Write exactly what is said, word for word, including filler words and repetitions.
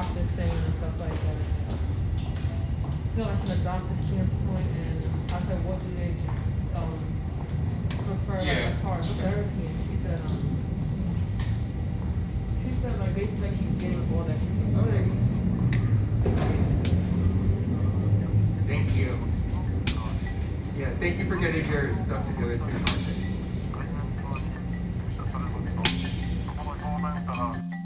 doctor's saying and stuff like that. You know, like from a doctor's standpoint, and I said, what do they um, prefer, like, Yeah. as far as therapy? And she said, um, she said, like, basically, like, she's getting all that she can. Thank you. Yeah, thank you for getting your stuff together too.